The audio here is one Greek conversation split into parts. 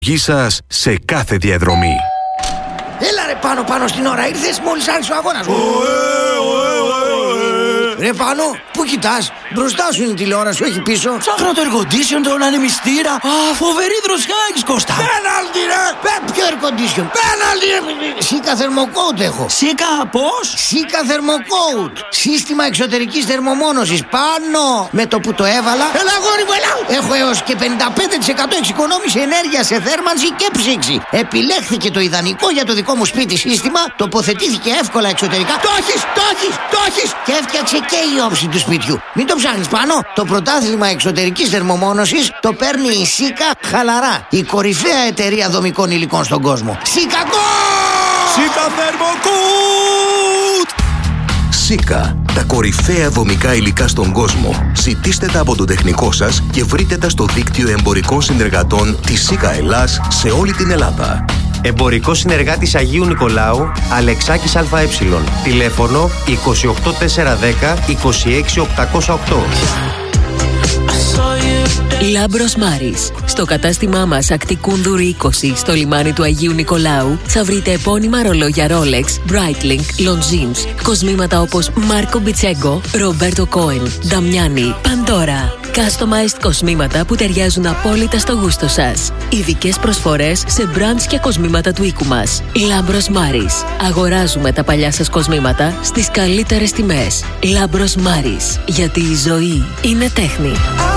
Γη σας σε κάθε διαδρομή. Έλα ρε πάνω στην ώρα ήρθες μόλις άρχισε ο αγώνας. Ρε Πάνο, πού κοιτάς? Μπροστά σου είναι η τηλεόραση, όχι πίσω. Ψάχνω το air condition, τον ανεμιστήρα. Α, φοβερή δροσιά έχεις, Κώστα. Πέναλτι ρε! Ποιο air condition? Πέναλτι ρε! Σίκα θερμοκόουτ έχω. Σίκα πώς? Σίκα θερμοκόουτ. Σύστημα εξωτερικής θερμομόνωσης. Πάνω! Με το που το έβαλα. Έλα αγόρι μου, έλα! Έχω έως και 55% εξοικονόμηση ενέργεια σε θέρμανση και ψήξη. Επιλέχθηκε το ιδανικό για το δικό μου σπίτι σύστημα. Τοποθετήθηκε εύκολα εξωτερικά. Το έχεις! Και έφτιαξε και η όψη του σπιτιού. Μην το ψάχνεις πάνω. Το πρωτάθλημα εξωτερικής θερμομόνωσης το παίρνει η Σίκα χαλαρά. Η κορυφαία εταιρεία δομικών υλικών στον κόσμο. Σίκα Θερμοκούτ! Σίκα, τα κορυφαία δομικά υλικά στον κόσμο. Ζητήστε τα από τον τεχνικό σας και βρείτε τα στο δίκτυο εμπορικών συνεργατών της Σίκα Ελλάς σε όλη την Ελλάδα. Εμπορικός συνεργάτης Αγίου Νικολάου, Αλεξάκης ΑΕ. Τηλέφωνο 28410 26808. Λάμπρος Μάρης. Στο κατάστημά μας Ακτικούνδουρη 20 στο λιμάνι του Αγίου Νικολάου θα βρείτε επώνυμα ρολόγια Rolex, Breitling, Longines, κοσμήματα όπως Μάρκο Μπιτσέγκο, Ρομπέρτο Κόεν, Νταμιάνι, Παντόρα. Customized κοσμήματα που ταιριάζουν απόλυτα στο γούστο σας. Ειδικές προσφορές σε brands και κοσμήματα του οίκου μας. Λάμπρος Μάρης. Αγοράζουμε τα παλιά σας κοσμήματα στις καλύτερες τιμές. Λάμπρος Μάρης. Γιατί η ζωή είναι τέχνη.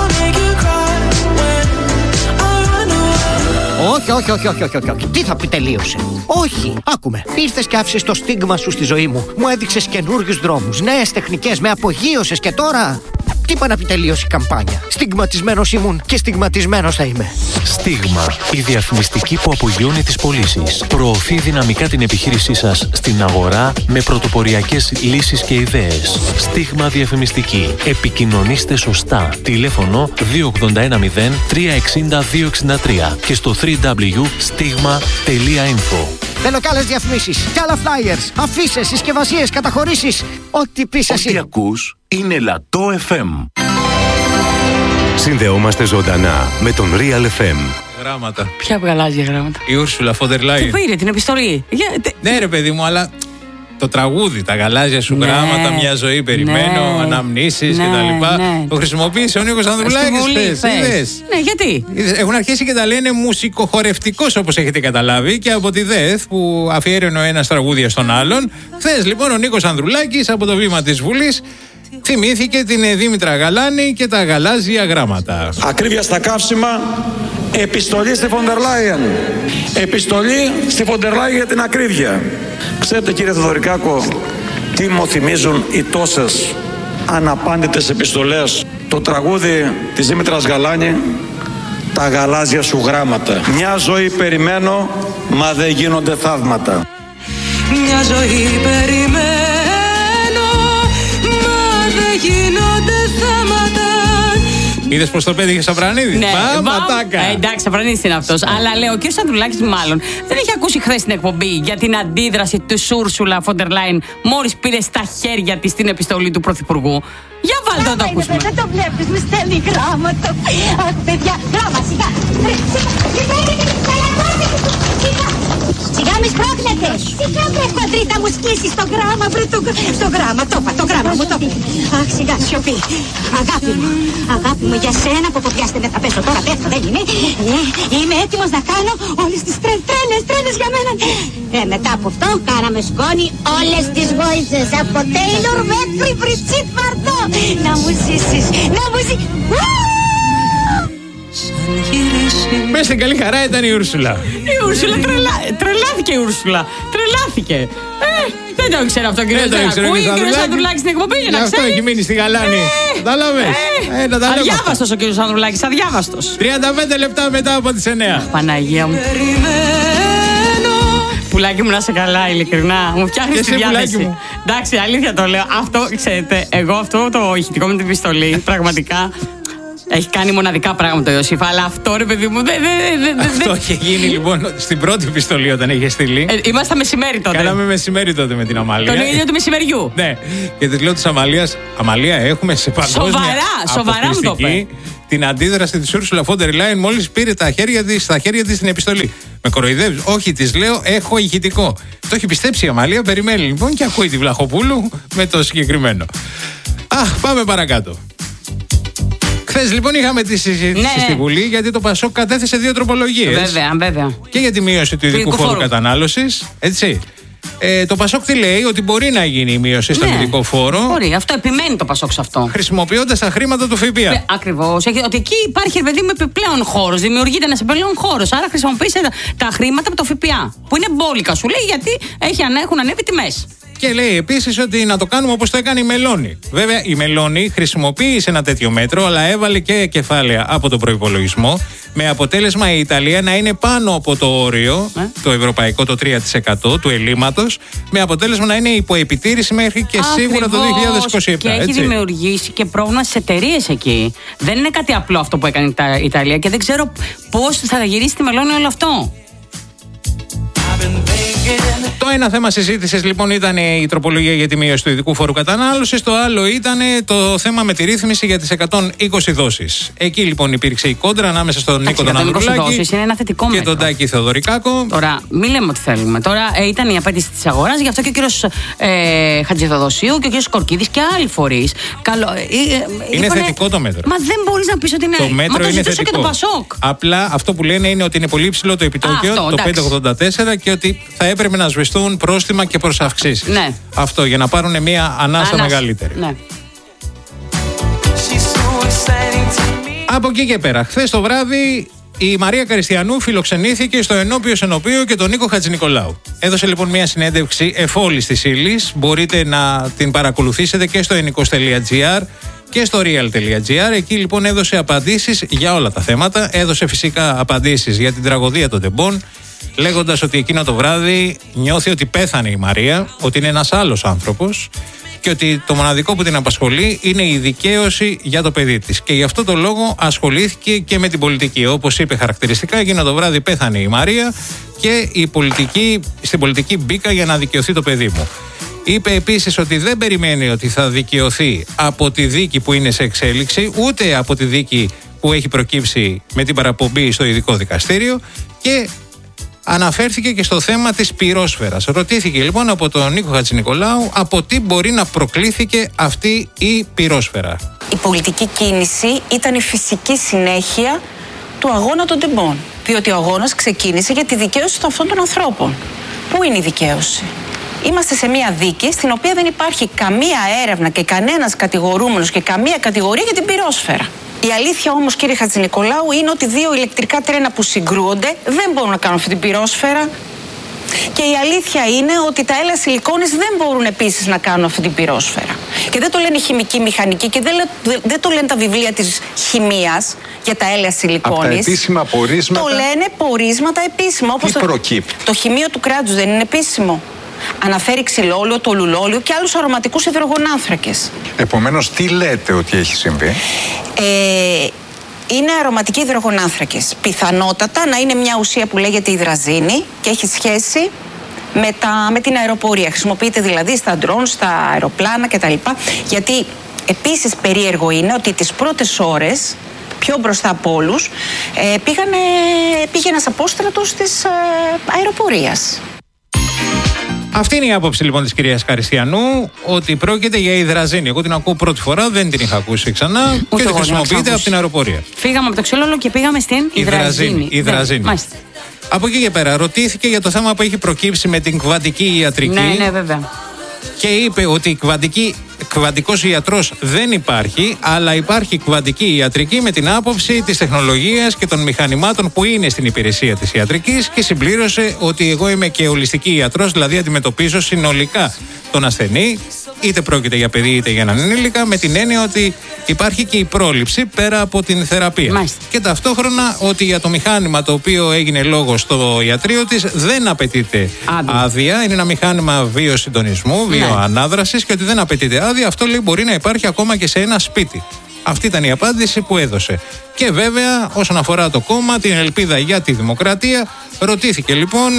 Όχι. Τι θα πει τελείωσε? Όχι. Άκουμε. Ήρθες και άφησες το στίγμα σου στη ζωή μου. Μου έδειξες καινούριους δρόμους, νέες τεχνικές, με απογείωσες και τώρα. Τι είπα να πει τελείωσε η καμπάνια? Στιγματισμένος ήμουν και στιγματισμένος θα είμαι. Στίγμα. Η διαφημιστική που απογειώνει τις πωλήσεις. Προωθεί δυναμικά την επιχείρησή σας στην αγορά με πρωτοποριακές λύσεις και ιδέες. Στίγμα διαφημιστική. Επικοινωνήστε σωστά. Τηλέφωνο 2810 360 263 και στο www.stigma.info. Θέλω κι άλλες διαφημίσεις, κι άλλα flyers, αφίσες, συσκευασίες, καταχωρήσεις. Ό,τι πεις εσύ. Ό,τι ακούς είναι Λατό FM. Συνδεόμαστε ζωντανά με τον Real FM. Γράμματα. Ποια γαλάζια γράμματα? Η Ούρσουλα Φοντερ Λάιεν. Τι πήρε, την επιστολή? Ναι, ρε παιδί μου, αλλά το τραγούδι, τα γαλάζια σου γράμματα, μια ζωή περιμένω, αναμνήσεις κτλ. Το χρησιμοποίησε ο Νίκος Ανδρουλάκης χθες. Ναι, γιατί? Έχουν αρχίσει και τα λένε μουσικοχορευτικός, όπως έχετε καταλάβει, και από τη ΔΕΘ που αφιέρωνε ο ένας τραγούδια στον άλλον. Χθες λοιπόν ο Νίκος Ανδρουλάκης από το βήμα της Βουλής θυμήθηκε την Δήμητρα Γαλάνη και τα γαλάζια γράμματα. Ακρίβεια στα καύσιμα, επιστολή στη Φοντερ Λάιεν. Επιστολή στη Φοντερ Λάιεν για την ακρίβεια. Ξέρετε κύριε Θεοδωρικάκο, τι μου θυμίζουν οι τόσες αναπάντητες επιστολές? Το τραγούδι της Δήμητρας Γαλάνη, τα γαλάζια σου γράμματα. Μια ζωή περιμένω, μα δεν γίνονται θαύματα. Μια ζωή περιμένω, μα δεν γίνονται θαύματα. Είδες πως το πέτυχε Σαπρανίδη? Ναι, ματάκα. Εντάξει, Σαπρανίδης είναι αυτός. Αλλά λέω, ο κ. Ανδρουλάκης μάλλον δεν έχει ακούσει χθες την εκπομπή για την αντίδραση του Ούρσουλα Φοντερ Λάιεν μόλις πήρε στα χέρια της την επιστολή του Πρωθυπουργού. Για βάλτε να το ακούσουμε. Δεν το βλέπεις, μου στέλνει γράμματα. Αχ, παιδιά, γράμμα, σιγά. Σιγά μη σπρώχνετε. Σιγά βρε κοντρίτα μου σκίσεις το γράμμα. Στο γράμμα, το γράμμα μου το. Αχ, σιγά, σιωπή. Αγάπη μου, για σένα που ποδιάστε δεν θα πέσω τώρα, πέφτω, δεν είναι. Είμαι έτοιμος να κάνω όλες τις τρέλες για μένα. Μετά από αυτό κάναμε σκόνη όλες τις γόητσες. Από Τέιλορ μέχρι Μπριτσίτ Βαρδό. Να μου ζήσεις, να μου ζήσεις. Μες στην καλή χαρά ήταν η Ούρσουλα. Η Ούρσουλα τρελάθηκε η Ούρσουλα. Τρελάθηκε. Δεν το ήξερα αυτό, κύριε Ανδρουλάκη. Ακούει ο κύριος Ανδρουλάκης στην εκπομπή για να ξέρει. Αυτό έχει μείνει στη Γαλάνη. Κατάλαβες. Αδιάβαστος ο κύριος Ανδρουλάκης, αδιάβαστος. 35 λεπτά μετά από τις 9. Παναγία μου. Πουλάκι μου, να σε καλά, ειλικρινά. Μου φτιάχνεις τη διάθεση. Εντάξει, αλήθεια το λέω. Αυτό, ξέρετε, εγώ αυτό το ηχητικό με την πιστολή, πραγματικά. Έχει κάνει μοναδικά πράγματα ο Ιωσήφ, αλλά αυτό ρε παιδί μου Αυτό είχε γίνει λοιπόν στην πρώτη επιστολή όταν είχε στείλει. Ήμασταν μεσημέρι τότε. Κάναμε μεσημέρι τότε με την Αμαλία. Τον ίδιο του μεσημεριού. Ναι. Και της λέω της Αμαλίας, Αμαλία, έχουμε σε παγκόσμια σοβαρά μου το είπε. την αντίδραση της Ursula von der Leyen μόλις πήρε στα χέρια της την επιστολή. Με κοροϊδεύεις? Όχι, της λέω, έχω ηχητικό. Το έχει πιστέψει η Αμαλία, περιμένει λοιπόν και ακούει τη Βλαχοπούλου με το συγκεκριμένο. Πάμε παρακάτω. Χθες λοιπόν είχαμε τη συζήτηση στη Βουλή, γιατί το Πασόκ κατέθεσε 2 τροπολογίες. Βέβαια. Και για τη μείωση του ειδικού φόρου κατανάλωσης. Έτσι. Το Πασόκ τι λέει? Ότι μπορεί να γίνει η μείωση στον ειδικό φόρο. Μπορεί, αυτό επιμένει το Πασόκ σε αυτό. Χρησιμοποιώντας τα χρήματα του ΦΠΑ. Ακριβώς. Ότι εκεί υπάρχει, παιδί μου, επιπλέον χώρος. Δημιουργείται ένας επιπλέον χώρος. Άρα χρησιμοποιήσε τα χρήματα από το ΦΠΑ. Που είναι μπόλικα, σου λέει, γιατί έχουν ανέβει τιμές. Και λέει επίσης ότι να το κάνουμε όπως το έκανε η Μελώνη. Βέβαια, η Μελώνη χρησιμοποίησε ένα τέτοιο μέτρο, αλλά έβαλε και κεφάλαια από τον προϋπολογισμό, με αποτέλεσμα η Ιταλία να είναι πάνω από το όριο, το ευρωπαϊκό, το 3% του ελλείμματος, με αποτέλεσμα να είναι υποεπιτήρηση μέχρι και σίγουρα το 2027. Και έχει δημιουργήσει και πρόβλημα στις εταιρείες εκεί. Δεν είναι κάτι απλό αυτό που έκανε η Ιταλία και δεν ξέρω πώς θα γυρίσει τη Μελώνη όλο αυτό. Το ένα θέμα συζήτησης λοιπόν ήταν η τροπολογία για τη μείωση του ειδικού φόρου κατανάλωσης. Το άλλο ήταν το θέμα με τη ρύθμιση για τις 120 δόσεις. Εκεί λοιπόν υπήρξε η κόντρα ανάμεσα στον Νίκο τον Ανδρουλάκη και τον Τάκη Θεοδωρικάκο. Τώρα, μην λέμε ό,τι θέλουμε. Τώρα ήταν η απέτηση της αγοράς, γι' αυτό και ο κύριος Χατζηθοδοσίου και ο κύριος Κορκίδης και άλλοι φορείς. Είναι θετικό το μέτρο. Μα δεν μπορείς να πεις ότι είναι. Το μέτρο είναι θετικό. Και το Πασόκ. Απλά αυτό που λένε είναι ότι είναι πολύ υψηλό το επιτόκιο, το 5,84, και ότι θα έπρεπε να σβηστούν πρόστιμα και προσαυξήσεις. Ναι. Αυτό για να πάρουν μια ανάσα μεγαλύτερη. Ναι. Από εκεί και πέρα, χθες το βράδυ η Μαρία Καριστιανού φιλοξενήθηκε στο Ενώπιος Ενωπείο και τον Νίκο Χατζηνικολάου. Έδωσε λοιπόν μια συνέντευξη εφόλης της ύλης. Μπορείτε να την παρακολουθήσετε και στο enikos.gr και στο real.gr. Εκεί λοιπόν έδωσε απαντήσεις για όλα τα θέματα. Έδωσε φυσικά απαντήσεις για την τραγωδία των τεμπών, λέγοντας ότι εκείνο το βράδυ νιώθει ότι πέθανε η Μαρία, ότι είναι ένας άλλος άνθρωπος και ότι το μοναδικό που την απασχολεί είναι η δικαίωση για το παιδί της. Και γι' αυτό το λόγο ασχολήθηκε και με την πολιτική. Όπως είπε χαρακτηριστικά, εκείνο το βράδυ πέθανε η Μαρία και στην πολιτική μπήκα για να δικαιωθεί το παιδί μου. Είπε επίσης ότι δεν περιμένει ότι θα δικαιωθεί από τη δίκη που είναι σε εξέλιξη, ούτε από τη δίκη που έχει προκύψει με την παραπομπή στο ειδικό δικαστήριο, και αναφέρθηκε και στο θέμα της πυρόσφαιρας. Ρωτήθηκε λοιπόν από τον Νίκο Χατζηνικολάου από τι μπορεί να προκλήθηκε αυτή η πυρόσφαιρα. Η πολιτική κίνηση ήταν η φυσική συνέχεια του αγώνα των τεμπών. Διότι ο αγώνας ξεκίνησε για τη δικαίωση αυτών των ανθρώπων. Πού είναι η δικαίωση? Είμαστε σε μια δίκη στην οποία δεν υπάρχει καμία έρευνα και κανένας κατηγορούμενος και καμία κατηγορία για την πυρόσφαιρα. Η αλήθεια όμως, κύριε Χατζηνικολάου, είναι ότι 2 ηλεκτρικά τρένα που συγκρούονται δεν μπορούν να κάνουν αυτή την πυρόσφαιρα. Και η αλήθεια είναι ότι τα έλαια σιλικόνης δεν μπορούν επίσης να κάνουν αυτή την πυρόσφαιρα. Και δεν το λένε οι χημικοί, μηχανικοί και δεν το λένε τα βιβλία της χημείας για τα έλαια σιλικόνης. Από τα επίσημα πορίσματα. Το λένε πορίσματα επίσημα. Όπως τι προκύπτει? Το χημείο του κράτους δεν είναι επίσημο? Αναφέρει ξυλόλαιο, τολουλόλαιο και άλλους αρωματικούς υδρογονάνθρακες. Επομένως, τι λέτε ότι έχει συμβεί? Είναι αρωματικοί υδρογονάνθρακες. Πιθανότατα να είναι μια ουσία που λέγεται υδραζίνη και έχει σχέση με την αεροπορία. Χρησιμοποιείται δηλαδή στα ντρόν, στα αεροπλάνα κτλ. Γιατί επίσης περίεργο είναι ότι τις πρώτες ώρες, πιο μπροστά από όλους, πήγε ένας απόστρατος της αεροπορίας. Αυτή είναι η άποψη λοιπόν της κυρίας Καριστιανού, ότι πρόκειται για υδραζίνη. Εγώ την ακούω πρώτη φορά, δεν την είχα ακούσει ξανά και ότι χρησιμοποιείται από την αεροπορία. Φύγαμε από το ξυλόλαιο και πήγαμε στην υδραζίνη. Από εκεί και πέρα ρωτήθηκε για το θέμα που έχει προκύψει με την κβαντική ιατρική. Ναι, βέβαια. Και είπε ότι κβαντικός ιατρός δεν υπάρχει, αλλά υπάρχει κβαντική ιατρική με την άποψη της τεχνολογίας και των μηχανημάτων που είναι στην υπηρεσία της ιατρικής, και συμπλήρωσε ότι εγώ είμαι και ολιστική ιατρός, δηλαδή αντιμετωπίζω συνολικά τον ασθενή, είτε πρόκειται για παιδί είτε για έναν ενήλικα, με την έννοια ότι υπάρχει και η πρόληψη πέρα από την θεραπεία. Μάλιστα. Και ταυτόχρονα ότι για το μηχάνημα το οποίο έγινε λόγο στο ιατρείο της δεν απαιτείται άδεια. Είναι ένα μηχάνημα βιοσυντονισμού, βιοανάδρασης, και ότι δεν απαιτείται άδεια. Αυτό λέει μπορεί να υπάρχει ακόμα και σε ένα σπίτι. Αυτή ήταν η απάντηση που έδωσε. Και βέβαια, όσον αφορά το κόμμα, την ελπίδα για τη δημοκρατία, ρωτήθηκε λοιπόν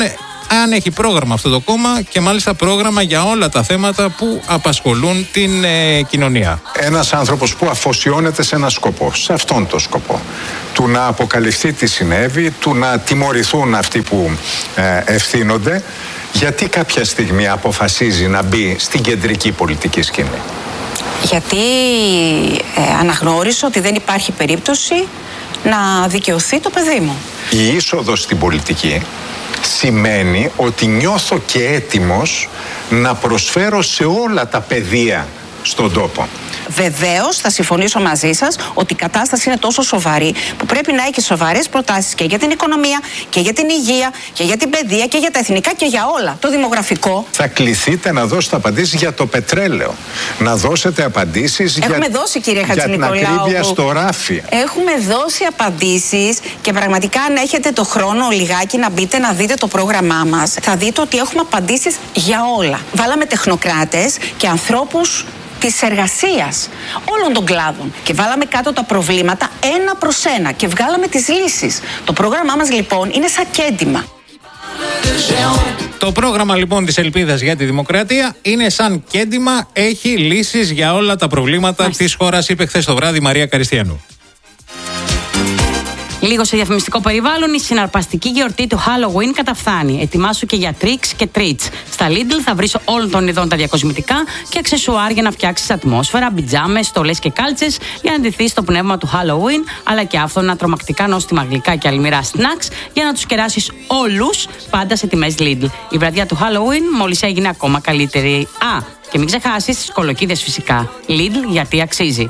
αν έχει πρόγραμμα αυτό το κόμμα και μάλιστα πρόγραμμα για όλα τα θέματα που απασχολούν την κοινωνία. Ένας άνθρωπος που αφοσιώνεται σε ένα σκοπό, σε αυτόν τον σκοπό, του να αποκαλυφθεί τι συνέβη, του να τιμωρηθούν αυτοί που ευθύνονται, γιατί κάποια στιγμή αποφασίζει να μπει στην κεντρική πολιτική σκηνή? Γιατί αναγνώρισε ότι δεν υπάρχει περίπτωση να δικαιωθεί το παιδί μου. Η είσοδος στην πολιτική σημαίνει ότι νιώθω και έτοιμος να προσφέρω σε όλα τα πεδία στον τόπο. Βεβαίως θα συμφωνήσω μαζί σας ότι η κατάσταση είναι τόσο σοβαρή που πρέπει να έχει σοβαρές προτάσεις και για την οικονομία και για την υγεία και για την παιδεία και για τα εθνικά και για όλα. Το δημογραφικό. Θα κληθείτε να δώσετε απαντήσεις για το πετρέλαιο. Να δώσετε απαντήσεις για την ακρίβεια στο ράφι. Έχουμε δώσει απαντήσεις και πραγματικά αν έχετε το χρόνο λιγάκι να μπείτε να δείτε το πρόγραμμά μας, θα δείτε ότι έχουμε απαντήσεις για όλα. Βάλαμε τεχνοκράτες και ανθρώπους της εργασίας όλων των κλάδων και βάλαμε κάτω τα προβλήματα ένα προς ένα και βγάλαμε τις λύσεις. Το πρόγραμμά μας λοιπόν είναι σαν κέντημα. Το πρόγραμμα λοιπόν της Ελπίδας για τη Δημοκρατία είναι σαν κέντημα, έχει λύσεις για όλα τα προβλήματα της χώρας, είπε χθες το βράδυ η Μαρία Καριστιανού. Λίγο σε διαφημιστικό περιβάλλον, η συναρπαστική γιορτή του Halloween καταφθάνει. Ετοιμάσου και για tricks και treats. Στα Lidl θα βρεις όλων των ειδών τα διακοσμητικά και αξεσουάρ για να φτιάξεις ατμόσφαιρα, πιτζάμες, στολές και κάλτσες για να ντυθείς στο πνεύμα του Halloween, αλλά και άφθονα τρομακτικά νόστιμα γλυκά και αλμυρά snacks για να τους κεράσεις όλους πάντα σε τιμές Lidl. Η βραδιά του Halloween μόλις έγινε ακόμα καλύτερη. Και μην ξεχάσεις τις κολοκύδες φυσικά. Lidl, γιατί αξίζει.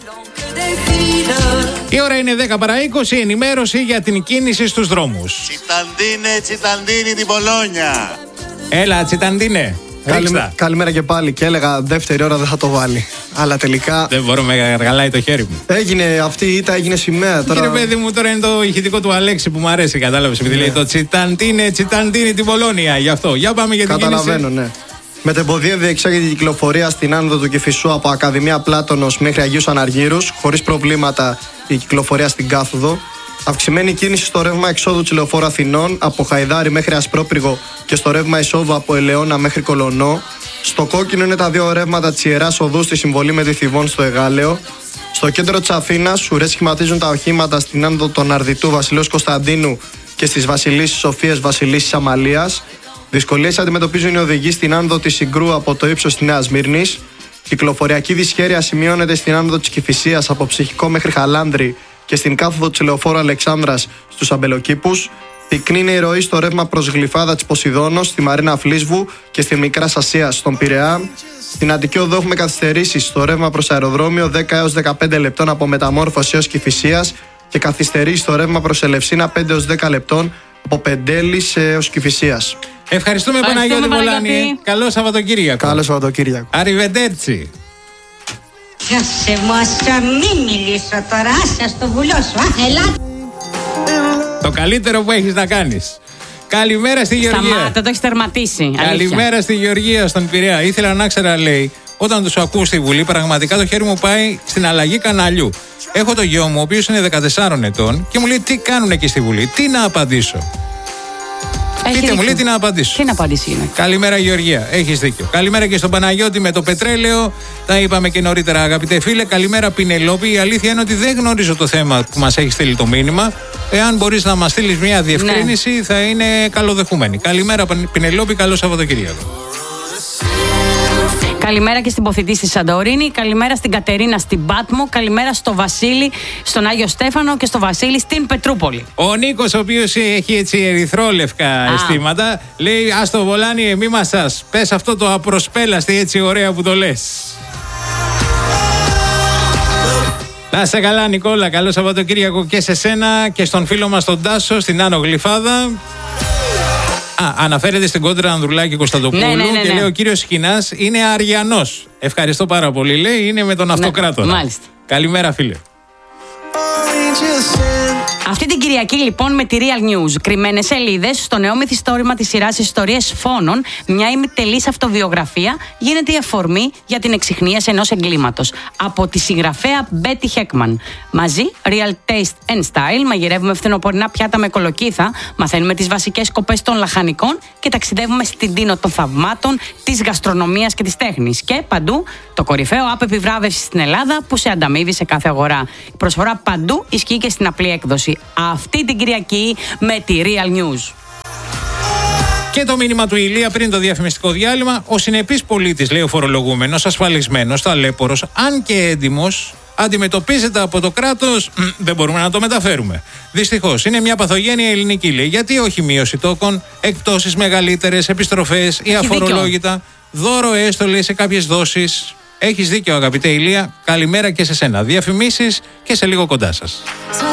Η ώρα είναι 10 παρά 20, ενημέρωση για την κίνηση στους δρόμους. Τσιταντίνε την Πολόνια. Έλα, Τσιταντίνε. Καλημέρα και πάλι. Και έλεγα δεύτερη ώρα δεν θα το βάλει. Αλλά τελικά. Δεν μπορώ, με γαργαλάει το χέρι μου. Έγινε αυτή η ήττα, έγινε σημαία. Τώρα... Κύριε παιδί μου, τώρα είναι το ηχητικό του Αλέξη που μου αρέσει, κατάλαβες. Επειδή λέει το Τσιταντίνε την Πολόνια. Γι' αυτό. Για πάμε για την κίνηση. Καταλαβαίνω, ναι. Μετεμποδία διεξάγεται η κυκλοφορία στην άνοδο του Κηφισού από Ακαδημία Πλάτωνος μέχρι Αγίους Αναργύρους, χωρίς προβλήματα η κυκλοφορία στην κάθοδο. Αυξημένη κίνηση στο ρεύμα εξόδου του Λεωφόρου Αθηνών από Χαϊδάρι μέχρι Ασπρόπυργο και στο ρεύμα εισόδου από Ελαιώνα μέχρι Κολονό. Στο κόκκινο είναι τα δύο ρεύματα της Ιεράς Οδού στη συμβολή με τη Θηβών στο Εγάλεο. Στο κέντρο της Αθήνας, ουρές σχηματίζουν τα οχήματα στην άνοδο των Αρδιτού Βασιλέως Κωνσταντίνου και στις Βασιλίσσης Σοφίας Βασιλίσσης Αμαλίας. Δυσκολίες αντιμετωπίζουν οι οδηγοί στην άνοδο της Συγκρού από το ύψος της Νέας Μύρνης. Κυκλοφοριακή δυσχέρεια σημειώνεται στην άνοδο της Κηφισίας από Ψυχικό μέχρι Χαλάνδρη και στην κάθοδο της Λεωφόρου Αλεξάνδρας στους Αμπελοκήπους. Πυκνή είναι η ροή στο ρεύμα προς Γλυφάδα της Ποσειδώνος, στη Μαρίνα Φλίσβου και στη Μικρά Ασία στον Πειραιά. Στην Αττική Οδό έχουμε καθυστερήσεις στο ρεύμα προς αεροδρόμιο 10 έως 15 λεπτών από Μεταμόρφωση έως Κηφισίας και καθυστερήσεις στο ρεύμα προς Ελευσίνα 5 έως 10 λεπτών από Πεντέλης έως Κηφισίας. Ευχαριστούμε Παναγιώτη Πολάνη. Καλό Σαββατοκύριακο. Καλό Σαββατοκύριακο. Αριβεντέρτσι. Άσε μου, άσε μην μιλήσω τώρα, άσε στο βουλιό σου, έλα. Το καλύτερο που έχεις να κάνεις. Καλημέρα στη Γεωργία. Σταμάτα, το έχεις τερματίσει. Καλημέρα στη Γεωργία στον Πειραιά. Ήθελα να ξέρα, λέει, όταν τους ακούω στη Βουλή, πραγματικά το χέρι μου πάει στην αλλαγή καναλιού. Έχω το γιο μου, ο οποίος είναι 14 ετών και μου λέει τι κάνουν εκεί στη Βουλή, τι να απαντήσω. Πείτε μου, λέει τι να απαντήσω. Τι να απαντήσει είναι. Καλημέρα Γεωργία, έχεις δίκιο. Καλημέρα και στον Παναγιώτη με το πετρέλαιο. Τα είπαμε και νωρίτερα, αγαπητέ φίλε. Καλημέρα Πινελόπη. Η αλήθεια είναι ότι δεν γνωρίζω το θέμα που μας έχει στείλει το μήνυμα. Εάν μπορείς να μας στείλεις μια διευκρίνηση, θα είναι καλοδεχούμενη. Καλημέρα Πινελόπη, καλό Σαββατοκύριακο. Καλημέρα και στην Ποθητή στη Σαντορίνη. Καλημέρα στην Κατερίνα στην Πάτμο. Καλημέρα στο Βασίλη στον Άγιο Στέφανο και στο Βασίλη στην Πετρούπολη. Ο Νίκος, ο οποίος έχει έτσι ερυθρόλευκα αισθήματα, λέει: ας το Βολάνι, μη μας σας. Πες αυτό το απροσπέλαστη έτσι ωραία που το λες. Να είσαι καλά, Νικόλα. Καλό Σαββατοκύριακο και σε σένα και στον φίλο μας τον Τάσο στην Άνω Γλυφάδα. Αναφέρεται στην κόντρα Ανδρουλάκη Κωνσταντοπούλου και λέει: ο κύριος Σκινάς είναι Αριανός. Ευχαριστώ πάρα πολύ, λέει, είναι με τον Αυτοκράτορα. Μάλιστα. Καλημέρα, φίλε. Αυτή την Κυριακή, λοιπόν, με τη Real News, κρυμμένες σελίδες στο νέο μυθιστόρημα της σειράς Ιστορίες Φόνων, μια ημιτελής αυτοβιογραφία γίνεται η αφορμή για την εξιχνίαση ενός εγκλήματος. Από τη συγγραφέα Betty Heckman. Μαζί, Real Taste and Style, μαγειρεύουμε φθινοπορεινά πιάτα με κολοκύθα, μαθαίνουμε τις βασικές σκοπές των λαχανικών και ταξιδεύουμε στην τίνο των θαυμάτων, της γαστρονομίας και της τέχνης. Και παντού το κορυφαίο app επιβράβευσης στην Ελλάδα που σε ανταμείβει σε κάθε αγορά. Η προσφορά παντού ισχύει και στην απλή έκδοση. Αυτή την Κυριακή με τη Real News. Και το μήνυμα του Ηλία πριν το διαφημιστικό διάλειμμα: ο συνεπής πολίτης, λέει ο φορολογούμενος, ασφαλισμένος, ταλέπορος, αν και έντιμος, αντιμετωπίζεται από το κράτος, δεν μπορούμε να το μεταφέρουμε. Δυστυχώς, είναι μια παθογένεια ελληνική, λέει. Γιατί όχι μείωση τόκων, εκπτώσεις μεγαλύτερες, επιστροφές ή αφορολόγητα, δώρο έστω, λέει, σε κάποιες δόσεις. Έχεις δίκιο, αγαπητέ Ηλία. Καλημέρα και σε σένα. Διαφημίσεις και σε λίγο κοντά σας.